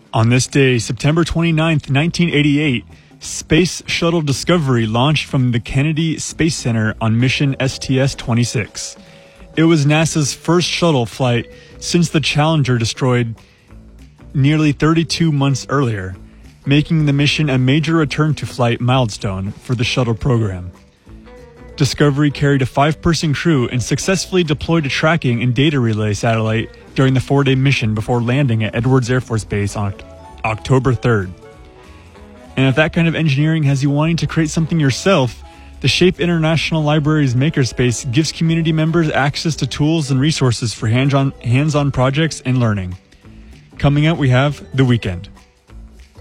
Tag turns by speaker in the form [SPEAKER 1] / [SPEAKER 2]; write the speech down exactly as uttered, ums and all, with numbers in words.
[SPEAKER 1] On this day, September twenty-ninth, nineteen eighty-eight, Space Shuttle Discovery launched from the Kennedy Space Center on mission S T S twenty-six. It was NASA's first shuttle flight since the Challenger destroyed nearly thirty-two months earlier, making the mission a major return to flight milestone for the shuttle program. Discovery carried a five-person crew and successfully deployed a tracking and data relay satellite during the four-day mission before landing at Edwards Air Force Base on October third. And if that kind of engineering has you wanting to create something yourself, the SHAPE International Library's Makerspace gives community members access to tools and resources for hands-on, hands-on projects and learning. Coming up, we have The Weekend.